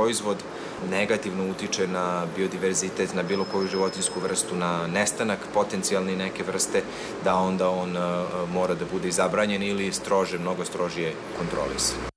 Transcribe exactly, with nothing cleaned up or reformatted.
proizvod negativno utiče na biodiverzitet, na bilo koju životinjsku vrstu, na nestanak potencijalni neke vrste, da onda on mora da bude i zabranjen ili strože, mnogo strožije kontrolisan.